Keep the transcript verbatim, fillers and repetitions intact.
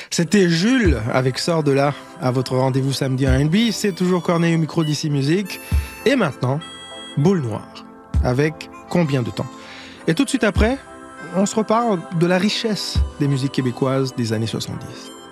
C'était Jules avec Sors de là à votre rendez-vous samedi R and B. C'est toujours Corneille au micro d'Ici Musique. Et maintenant, Boule Noire avec Combien de temps. Et tout de suite après, on se reparle de la richesse des musiques québécoises des années soixante-dix.